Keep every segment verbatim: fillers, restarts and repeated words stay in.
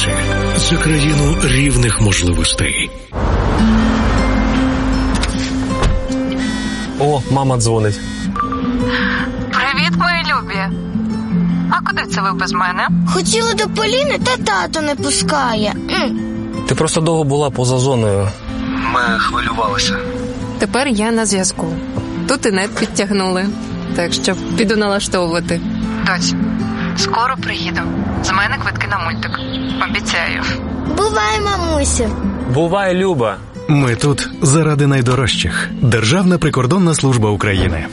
боремося за країну рівних можливостей. О, мама дзвонить. Привіт, мої любі. А куди це ви без мене? Хотіла до Поліни, та тато не пускає. М. Ти просто довго була поза зоною. Ми хвилювалися. Тепер я на зв'язку. Тут і нет підтягнули. Так що піду налаштовувати. Доць, скоро приїду. З мене квитки на мультик. Обіцяю. Бувай, мамусю. Бувай, Люба. Ми тут заради найдорожчих. Державна прикордонна служба України.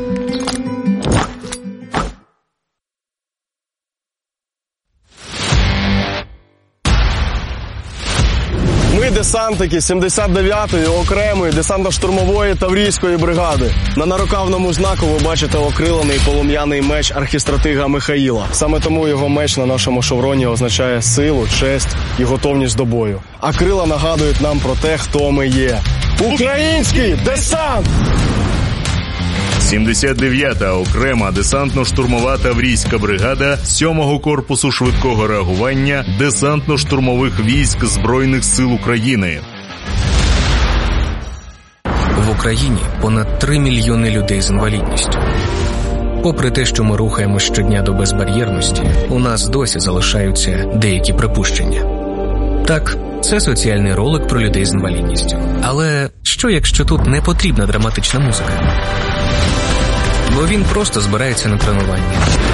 Ми десантники сімдесят дев'ятої окремої десантно-штурмової Таврійської бригади. На нарукавному знаку ви бачите окрилений полум'яний меч архістратига Михаїла. Саме тому його меч на нашому шевроні означає силу, честь і готовність до бою. А крила нагадують нам про те, хто ми є. Український десант! сімдесят дев'ята окрема десантно-штурмова Таврійська бригада сьомого корпусу швидкого реагування десантно-штурмових військ Збройних сил України. В Україні понад три мільйони людей з інвалідністю. Попри те, що ми рухаємось щодня до безбар'єрності, у нас досі залишаються деякі припущення. Так, це соціальний ролик про людей з інвалідністю. Але що, якщо тут не потрібна драматична музика? Бо він просто збирається на тренування.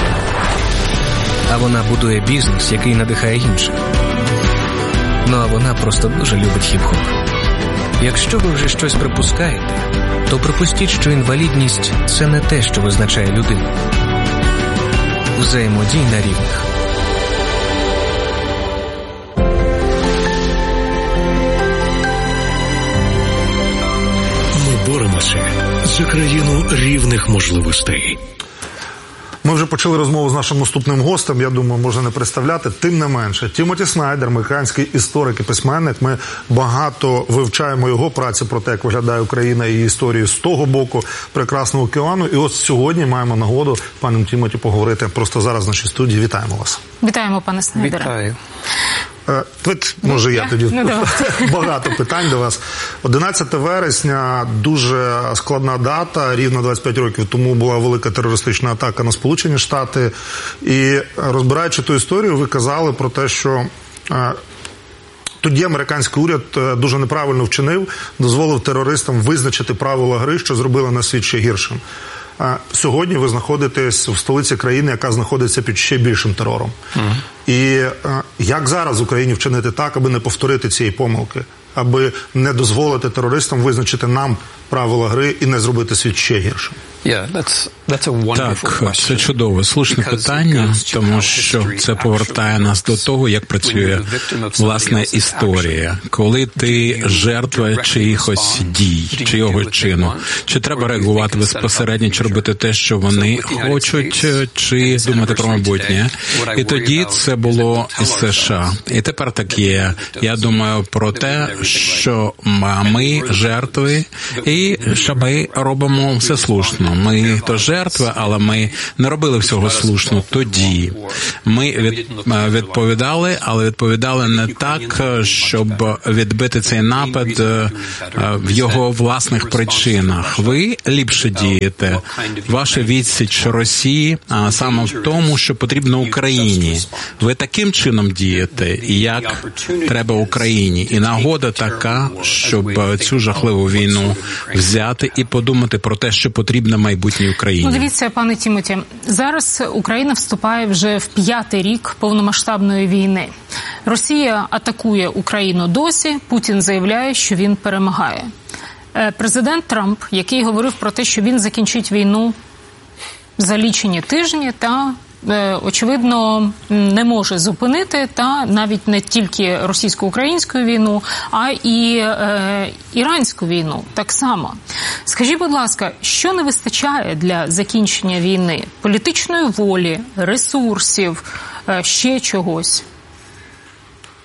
А вона будує бізнес, який надихає інших. Ну а вона просто дуже любить хіп-хоп. Якщо ви вже щось припускаєте, то припустіть, що інвалідність – це не те, що визначає людину. Взаємодій на рівних. Ми боремося за країну рівних можливостей. Ми вже почали розмову з нашим наступним гостем, я думаю, можна не представляти. Тим не менше, Тімоті Снайдер, американський історик і письменник. Ми багато вивчаємо його праці про те, як виглядає Україна і її історію з того боку Прекрасного океану. І ось сьогодні маємо нагоду паном Тімоті поговорити просто зараз в нашій студії. Вітаємо вас. Вітаємо, пане Снайдере. Вітаю. Тут, може, я тоді багато питань до вас. одинадцяте вересня – дуже складна дата. Рівно двадцять п'ять років тому була велика терористична атака на Сполучені Штати. І розбираючи ту історію, ви казали про те, що тоді американський уряд дуже неправильно вчинив, дозволив терористам визначити правила гри, що зробили на світ ще гіршим. Сьогодні ви знаходитесь в столиці країни, яка знаходиться під ще більшим терором. Mm. І як зараз Україні вчинити так, аби не повторити цієї помилки? Аби не дозволити терористам визначити нам правила гри і не зробити світ ще гіршим? Так, це чудове, слушне питання, тому що це повертає нас до того, як працює власна історія. Коли ти жертва чиїхось дій, чийогось чину, чи треба реагувати безпосередньо, чи робити те, що вони хочуть, чи думати про майбутнє. І тоді це було із США. І тепер так є. Я думаю про те, що ми жертви, і що ми робимо все слушно. Ми то жертви, але ми не робили всього слушно тоді. Ми від, відповідали, але відповідали не так, щоб відбити цей напад в його власних причинах. Ви ліпше дієте. Ваша відсіч Росії саме в тому, що потрібно Україні. Ви таким чином дієте, як треба Україні. І нагода така, щоб цю жахливу війну взяти і подумати про те, що потрібно майбутнє Україні. Ну, дивіться, пане Тімоті, зараз Україна вступає вже в п'ятий рік повномасштабної війни. Росія атакує Україну досі, Путін заявляє, що він перемагає. Президент Трамп, який говорив про те, що він закінчить війну за лічені тижні, та очевидно, не може зупинити, та навіть не тільки російсько-українську війну, а і е, іранську війну так само. Скажіть, будь ласка, що не вистачає для закінчення війни? Політичної волі, ресурсів, е, ще чогось?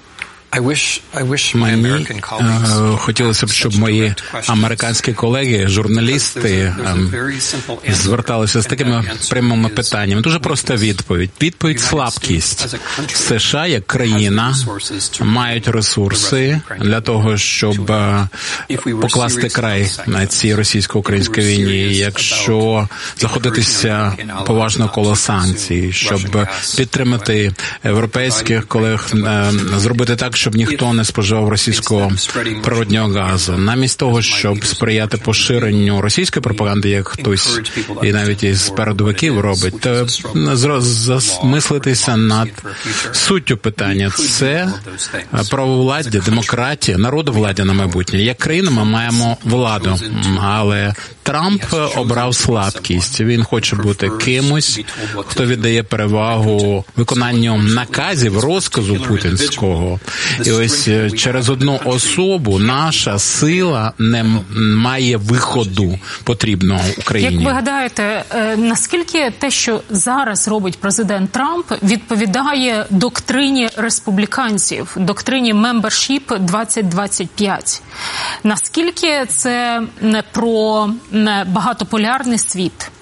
Мені е, хотілося б, щоб мої американські колеги, журналісти, е, зверталися з такими прямими питаннями. Дуже проста відповідь. Відповідь – слабкість. США, як країна, мають ресурси для того, щоб е, покласти край на цій російсько-українській війні. Якщо заходитися поважно коло санкцій, щоб підтримати європейських колег, е, зробити так, щоб ніхто не споживав російського природнього газу. Намість того, щоб сприяти поширенню російської пропаганди, як хтось і навіть із передовиків робить, то замислитися над суттю питання. Це правовладдя, демократія, народовладдя на майбутнє. Як країна ми маємо владу, але Трамп обрав слабкість. Він хоче бути кимось, хто віддає перевагу виконанню наказів, розказу путінського. І ось через одну особу наша сила не має виходу потрібного Україні. Як ви гадаєте, наскільки те, що зараз робить президент Трамп, відповідає доктрині республіканців, доктрині membership двадцять двадцять п'ять? Наскільки це не про багатополярний світ?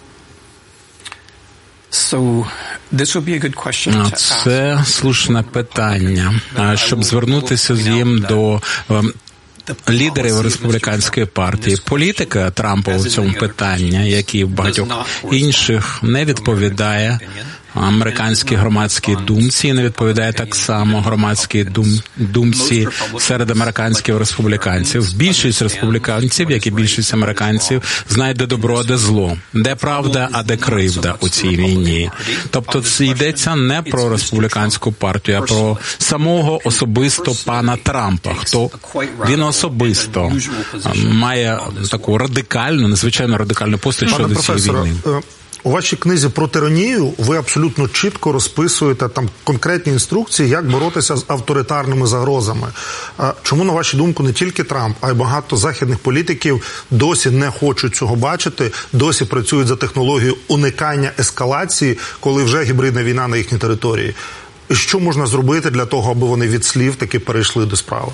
Це слушне питання. Щоб звернутися з ним до лідерів республіканської партії. Політика Трампа в цьому питанні, як і в багатьох інших, не відповідає американській громадській думці, не відповідає так само громадській дум, думці серед американських республіканців. Більшість республіканців, як і більшість американців, знають, де добро, а де зло, де правда, а де кривда у цій війні. Тобто це йдеться не про республіканську партію, а про самого особисто пана Трампа. Хто він особисто має таку радикальну, надзвичайно радикальну постать щодо цієї війни. У вашій книзі про тиранію ви абсолютно чітко розписуєте там конкретні інструкції, як боротися з авторитарними загрозами. Чому, на вашу думку, не тільки Трамп, а й багато західних політиків досі не хочуть цього бачити, досі працюють за технологією уникання ескалації, коли вже гібридна війна на їхній території? І що можна зробити для того, аби вони від слів таки перейшли до справи?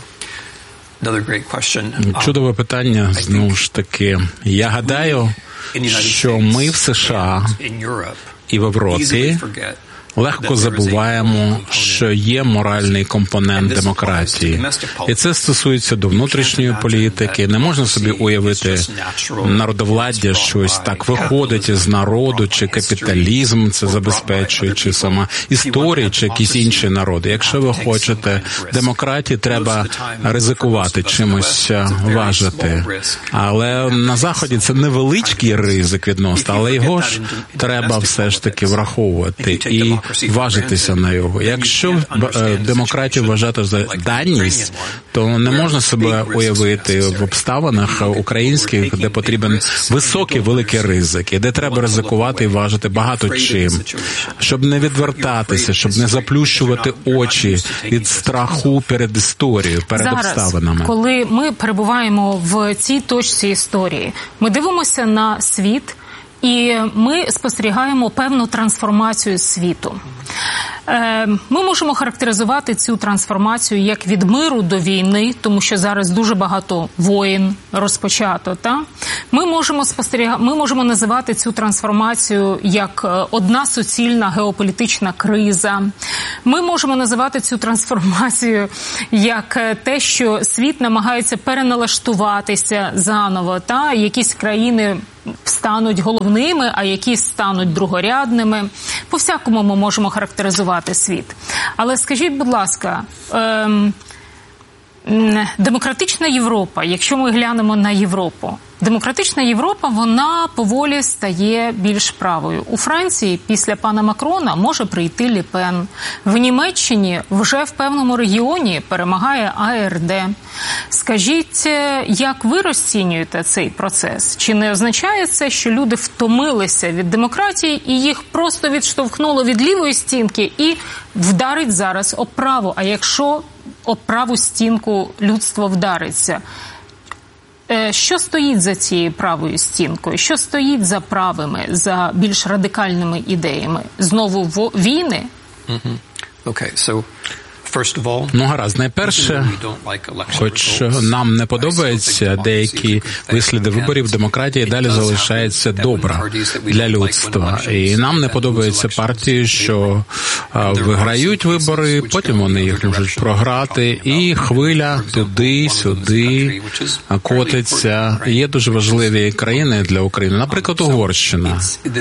Чудове питання, знову ж таки. Я гадаю, що ми в США і в Європі легко забуваємо, що є моральний компонент демократії. І це стосується до внутрішньої політики. Не можна собі уявити народовладдя, щось так виходить із народу, чи капіталізм це забезпечує, чи сама історія, чи якісь інші народи. Якщо ви хочете демократії, треба ризикувати, чимось важити. Але на Заході це невеличкий ризик відносно, але його ж треба все ж таки враховувати і важитися на його. Якщо демократію вважати за даність, то не можна себе уявити в обставинах українських, де потрібен високий, великий ризик, і де треба ризикувати і важити багато чим, щоб не відвертатися, щоб не заплющувати очі від страху перед історією, перед Зараз, обставинами. Коли ми перебуваємо в цій точці історії, ми дивимося на світ, і ми спостерігаємо певну трансформацію світу. Ми можемо характеризувати цю трансформацію як від миру до війни, тому що зараз дуже багато воєн розпочато. Та? Ми можемо спостеріга... Ми можемо називати цю трансформацію як одна суцільна геополітична криза. Ми можемо називати цю трансформацію як те, що світ намагається переналаштуватися заново. Та? Якісь країни стануть головними, а якісь стануть другорядними. По-всякому ми можемо характеризувати світ. Але скажіть, будь ласка, ем, демократична Європа, якщо ми глянемо на Європу, демократична Європа, вона поволі стає більш правою. У Франції після пана Макрона може прийти Ле Пен. В Німеччині вже в певному регіоні перемагає А Ер Де. Скажіть, як ви розцінюєте цей процес? Чи не означає це, що люди втомилися від демократії і їх просто відштовхнуло від лівої стінки і вдарить зараз об праву? А якщо об праву стінку людство вдариться? Що стоїть за цією правою стінкою? Що стоїть за правими, за більш радикальними ідеями? Знову війни? Mm-hmm. Okay, so Ну, гаразд, найперше, хоч нам не подобаються деякі висліди виборів, демократія далі залишається добра для людства. І нам не подобаються партії, що виграють вибори, потім вони їх можуть програти, і хвиля туди-сюди котиться. Є дуже важливі країни для України, наприклад, Угорщина.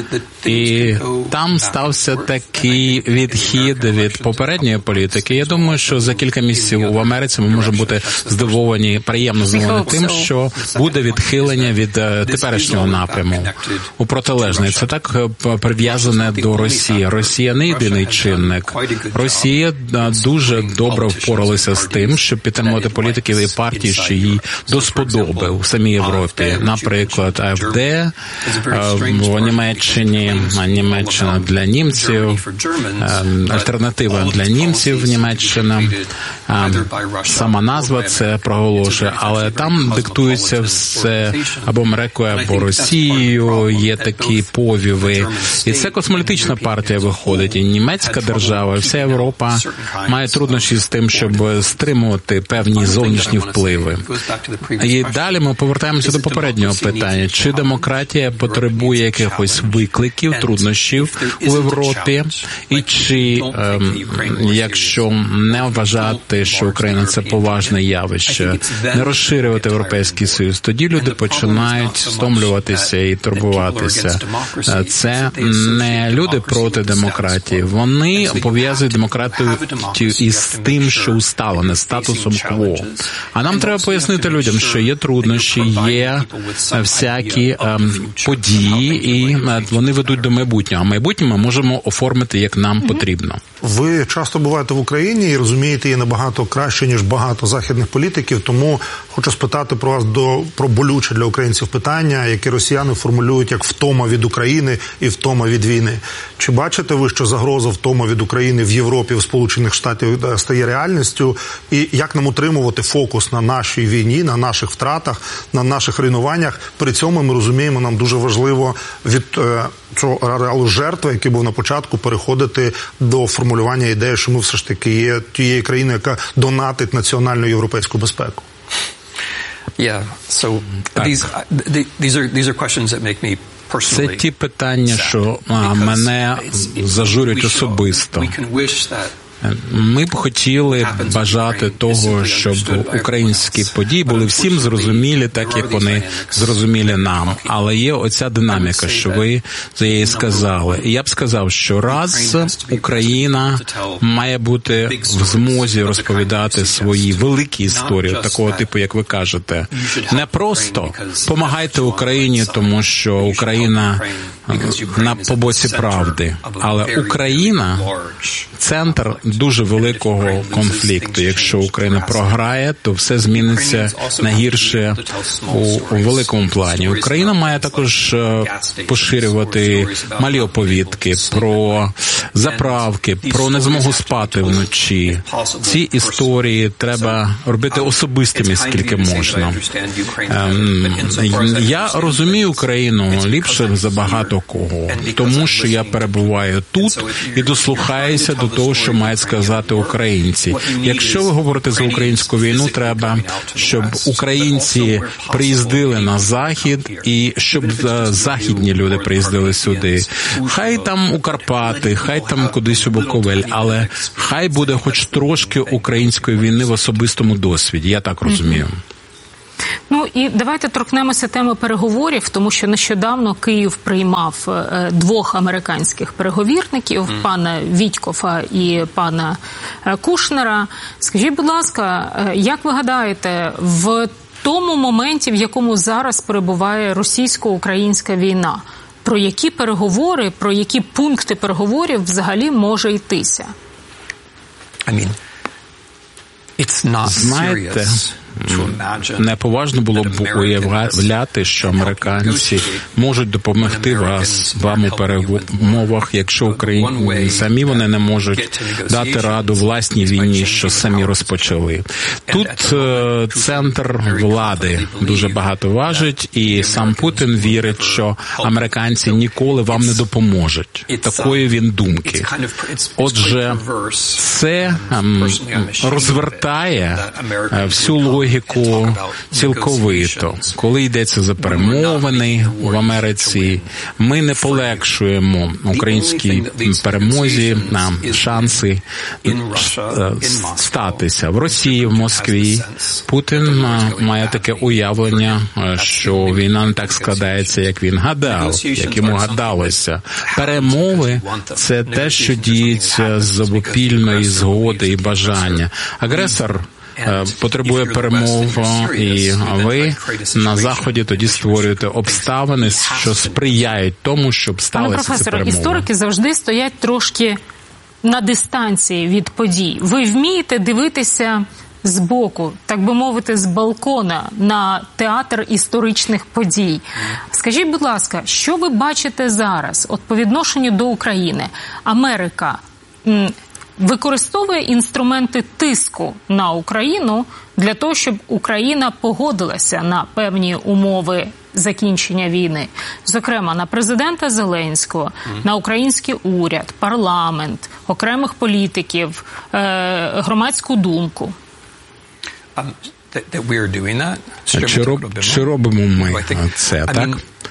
І там стався такий відхід від попередньої політики. Я думаю, що за кілька місяців в Америці ми можемо бути здивовані, приємно здивовані тим, що буде відхилення від теперішнього напряму у протилежний. Це так прив'язане до Росії. Росія не єдиний чинник. Росія дуже добре впоралася з тим, щоб підтримувати політиків і партії, що їй до сподоби у самій Європі. Наприклад, АФД в Німеччині, Німеччина для німців, альтернатива для німців Німеччина. Сама назва це проголошує, але там диктується все або Америкою, або Росією, є такі повіви. І це космополітична партія виходить, і німецька держава, і вся Європа має труднощі з тим, щоб стримувати певні зовнішні впливи. І далі ми повертаємося до попереднього питання. Чи демократія потребує якихось викликів, труднощів у Європі? І чи, ем, якщо не вважати, що Україна – це поважне явище, не розширювати Європейський Союз, тоді люди починають стомлюватися і турбуватися. Це не люди проти демократії. Вони пов'язують демократію із тим, що усталене, статусом кво. А нам треба пояснити людям, що є труднощі, є всякі ем, події, і вони ведуть до майбутнього. А майбутнє ми можемо оформити, як нам потрібно. Ви часто буваєте в Україні і розумієте її набагато краще, ніж багато західних політиків, тому хочу спитати про вас до, про болюче для українців питання, яке росіяни формулюють як втома від України і втома від війни. Чи бачите ви, що загроза втома від України в Європі, в Сполучених Штатах стає реальністю? І як нам утримувати фокус на нашій війні, на наших втратах, на наших руйнуваннях? При цьому ми розуміємо, нам дуже важливо від е, цього ареалу жертви, який був на початку, переходити до формулювання ідеї, що ми все ж таки є тією країною, яка донатить національну європейську безпеку. Це ті питання, що а, мене зажурять особисто. Ми б хотіли бажати того, щоб українські події були всім зрозумілі, так як вони зрозумілі нам. Але є оця динаміка, що ви за її сказали. І я б сказав, що раз Україна має бути в змозі розповідати свої великі історії, такого типу, як ви кажете, не просто помагайте Україні, тому що Україна на по боці правди, але Україна – центр дуже великого конфлікту. Якщо Україна програє, то все зміниться на гірше у, у великому плані. Україна має також поширювати малі оповідки про заправки, про незмогу спати вночі. Ці історії треба робити особистими, скільки можна. Я розумію Україну ліпше за багато кого, тому що я перебуваю тут і дослухаюся до того, що мають сказати українці. Якщо ви говорите за українську війну, треба, щоб українці приїздили на Захід і щоб західні люди приїздили сюди. Хай там у Карпати, хай там кудись у Буковель, але хай буде хоч трошки української війни в особистому досвіді. Я так розумію. Ну і давайте торкнемося теми переговорів, тому що нещодавно Київ приймав двох американських переговірників, mm. пана Вітькофа і пана Кушнера. Скажіть, будь ласка, як ви гадаєте, в тому моменті, в якому зараз перебуває російсько-українська війна, про які переговори, про які пункти переговорів взагалі може йтися? Знаєте, неповажно було б уявляти, що американці можуть допомогти вас, вам у перемовах, якщо Україні самі вони не можуть дати раду власній війні, що самі розпочали. Тут центр влади дуже багато важить, і сам Путін вірить, що американці ніколи вам не допоможуть. Такої він думки. Отже, це розвертає всю логіку цілковито. Коли йдеться за перемовини в Америці, ми не полегшуємо українській перемозі на шанси статися. В Росії, в Москві Путін має таке уявлення, що війна не так складається, як він гадав, як йому гадалося. Перемови – це те, що діється з обопільної згоди і бажання. Агресор потребує перемов, і ви на Заході тоді створюєте обставини, що сприяють тому, щоб сталися ці перемови. Історики завжди стоять трошки на дистанції від подій. Ви вмієте дивитися збоку, так би мовити, з балкона на театр історичних подій. Скажіть, будь ласка, що ви бачите зараз, от по відношенню до України? Америка використовує інструменти тиску на Україну для того, щоб Україна погодилася на певні умови закінчення війни. Зокрема, на президента Зеленського, mm. на український уряд, парламент, окремих політиків, е- громадську думку. Um, that, that we're doing that? Чи, роб, чи робимо ми це, так?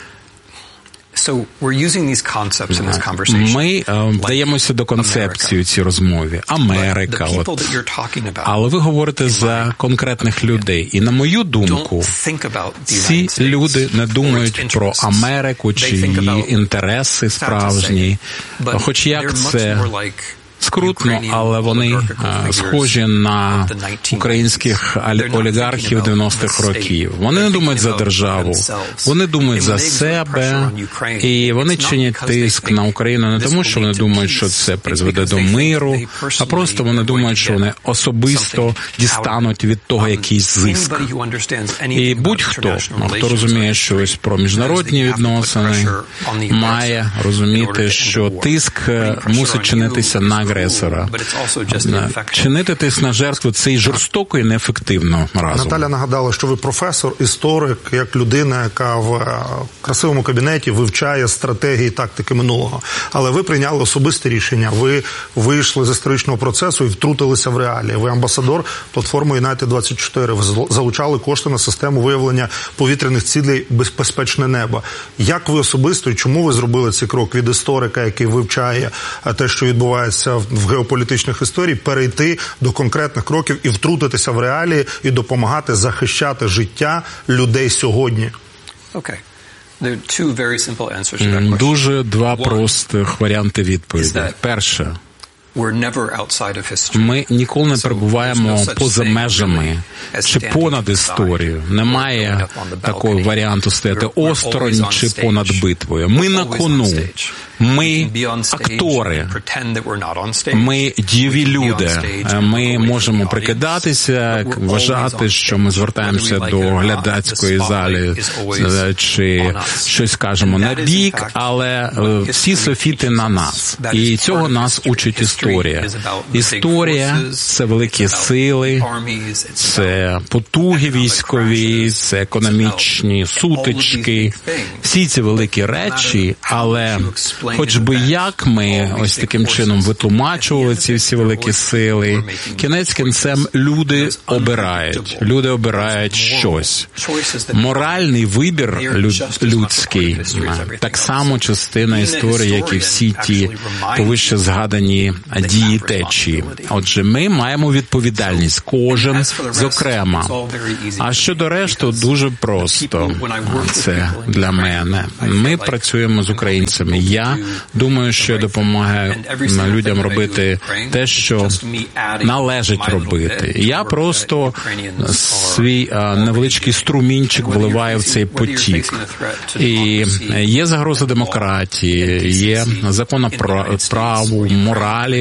So we're using these concepts in this conversation. Ми вдаємося до концепції у цій розмові. Америка. От. Але ви говорите за конкретних людей. І на мою думку, ці люди не думають про Америку чи її інтереси справжні. Хоч як це скрутно, але вони а, схожі на українських олігархів дев'яностих років. Вони не думають за державу, вони думають за себе, і вони чинять тиск на Україну не тому, що вони думають, що це призведе до миру, а просто вони думають, що вони особисто дістануть від того якийсь зиск. І будь-хто, хто розуміє щось про міжнародні відносини, має розуміти, що тиск мусить чинитися на агресора. Чинити тиск на жертву – це і жорстоко, і неефективно разом. Наталя нагадала, що ви професор, історик, як людина, яка в красивому кабінеті вивчає стратегії і тактики минулого. Але ви прийняли особисте рішення. Ви вийшли з історичного процесу і втрутилися в реалії. Ви амбасадор платформи Юнайтед двадцять чотири. Ви залучали кошти на систему виявлення повітряних цілей «Безпечне небо». Як ви особисто і чому ви зробили цей крок від історика, який вивчає те, що відбувається в геополітичних історій, перейти до конкретних кроків і втрутитися в реалії і допомагати захищати життя людей сьогодні? Okay. There are two very simple answers to that question. Дуже два простих варіанти відповіді. Перше. Ми ніколи не перебуваємо поза межами чи понад історією. Немає такого варіанту стояти осторонь чи понад битвою. Ми на кону. Ми актори. Ми дієві люди. Ми можемо прикидатися, вважати, що ми звертаємося до глядацької залі чи щось кажемо на бік, але всі софіти на нас. І цього нас учить історія. Історія. Історія – це великі сили, це потуги військові, це економічні сутички. Всі ці великі речі, але хоч би як ми ось таким чином витлумачували ці всі великі сили, кінець кінцем люди обирають. Люди обирають щось. Моральний вибір людський – так само частина історії, як і всі ті повище згадані дії течії. Отже, ми маємо відповідальність, кожен зокрема. А щодо решту, дуже просто це для мене. Ми працюємо з українцями. Я думаю, що я допомагаю людям робити те, що належить робити. Я просто свій невеличкий струмінчик вливаю в цей потік. І є загроза демократії, є закон праву, моралі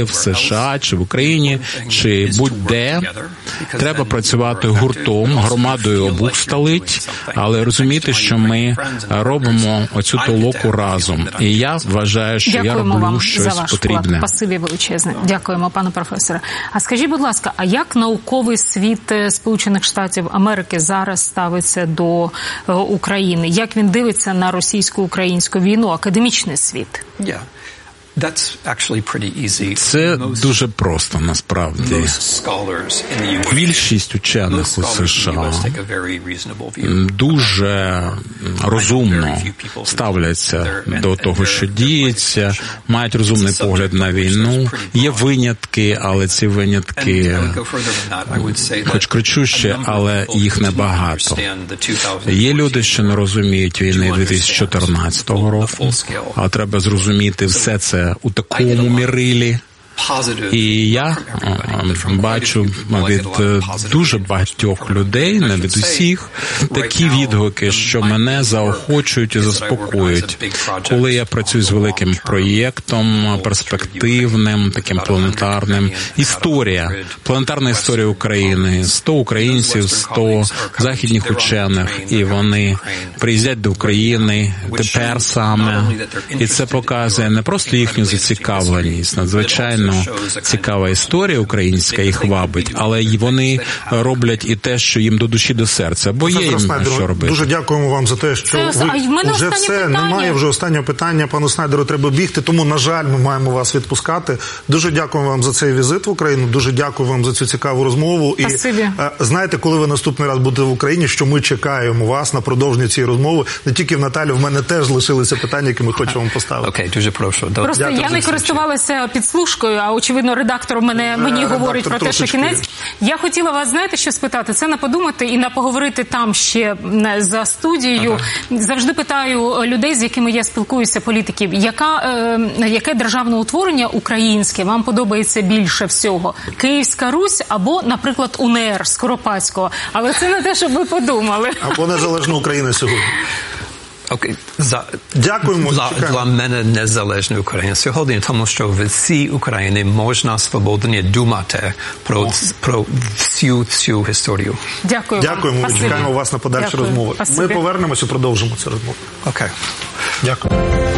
в США, чи в Україні, чи будь-де, треба працювати гуртом, громадою обох столиць, але розуміти, що ми робимо оцю толоку разом. І я вважаю, що Дякуємо я роблю вам щось за ваш потрібне. Вклад. Спасибі величезне. Дякуємо, пане професоре. А скажіть, будь ласка, а як науковий світ Сполучених Штатів Америки зараз ставиться до е, України? Як він дивиться на російсько-українську війну, академічний світ? Yeah. That's actually pretty easy. Це дуже просто, насправді. Більшість учених у США дуже розумно ставляться до того, що діється, мають розумний погляд на війну. Є винятки, але ці винятки, хоч кричущі, але їх небагато. Є люди, що не розуміють війни дві тисячі чотирнадцятого року, але треба зрозуміти все це у такому мірилі. І я бачу від дуже багатьох людей, не від усіх, такі відгуки, що мене заохочують і заспокоюють. Коли я працюю з великим проєктом, перспективним, таким планетарним, історія, планетарна історія України, сто українців, сто західних учених, і вони приїздять до України тепер саме, і це показує не просто їхню зацікавленість, надзвичайно цікава історія українська їх вабить, але й вони роблять і те, що їм до душі, до серця, бо є їм що робити. Дуже дякуємо вам за те, що це, ви вже все, питання. Немає вже останнього питання, пану Снайдеру треба бігти, тому, на жаль, ми маємо вас відпускати. Дуже дякуємо вам за цей візит в Україну, дуже дякую вам за цю цікаву розмову. Спасибі. І знаєте, коли ви наступний раз будете в Україні, що ми чекаємо вас на продовження цієї розмови. Не тільки в Наталі, в мене теж лишилися питання, які ми хочемо вам поставити. Окей, okay, дуже прошу. Просто дякую, я не користувалася підслужкою, а очевидно редактор мене, мені говорить про те, що кінець. Я хотіла вас, знаєте, що спитати? Це на подумати і на поговорити там ще за студією. Ага. Завжди питаю людей, з якими я спілкуюся, політиків, яка, е, яке державне утворення українське вам подобається більше всього? Київська Русь або, наприклад, УНР Скоропадського. Але це не те, щоб ви подумали. Або Незалежна Україна сьогодні. Окей, за дякуємо. Для, для мене незалежна Україна сьогодні, тому що в цій Україні можна свободно думати про про всю всю історію. Дякую. Дякуємо. Вам. Чекаємо вас на подальші Дякую. розмови. Спасибі. Ми повернемося і продовжимо цю розмову. Окей. Дякую.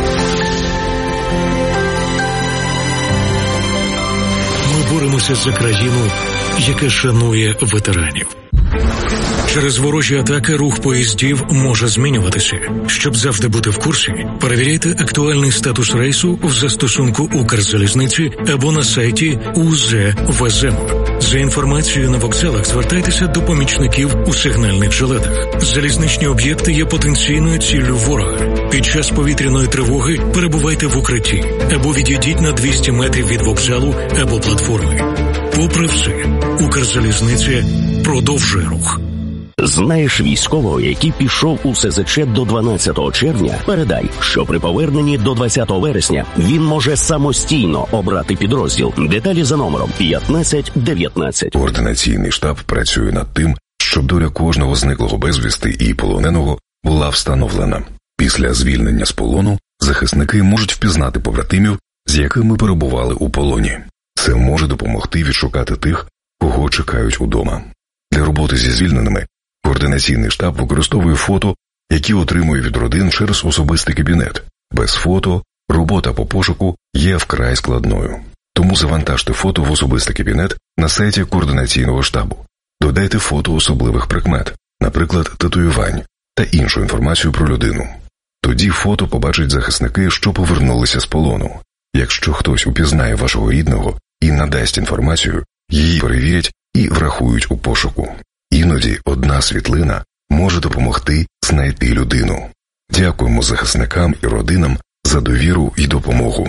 Ми боремося за країну, яка шанує ветеранів. Через ворожі атаки рух поїздів може змінюватися. Щоб завжди бути в курсі, перевіряйте актуальний статус рейсу в застосунку Укрзалізниці або на сайті у зет ве зе ем. За інформацією на вокзалах звертайтеся до помічників у сигнальних жилетах. Залізничні об'єкти є потенційною ціллю ворога. Під час повітряної тривоги перебувайте в укритті або відійдіть на двісті метрів від вокзалу або платформи. Попри все, Укрзалізниця продовжує рух. Знаєш військового, який пішов у ес зет че до дванадцятого червня? Передай, що при поверненні до двадцятого вересня він може самостійно обрати підрозділ. Деталі за номером п'ятнадцять дев'ятнадцять. Координаційний штаб працює над тим, щоб доля кожного зниклого безвісти і полоненого була встановлена. Після звільнення з полону захисники можуть впізнати побратимів, з якими перебували у полоні. Це може допомогти відшукати тих, кого чекають удома. Для роботи зі звільненими координаційний штаб використовує фото, які отримує від родин через особистий кабінет. Без фото робота по пошуку є вкрай складною. Тому завантажте фото в особистий кабінет на сайті координаційного штабу. Додайте фото особливих прикмет, наприклад, татуювань та іншу інформацію про людину. Тоді фото побачать захисники, що повернулися з полону. Якщо хтось упізнає вашого рідного і надасть інформацію, її перевірять і врахують у пошуку. Іноді одна світлина може допомогти знайти людину. Дякуємо захисникам і родинам за довіру і допомогу.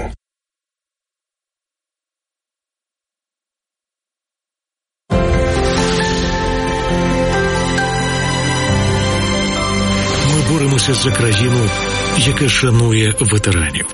Ми боремося за країну, яка шанує ветеранів.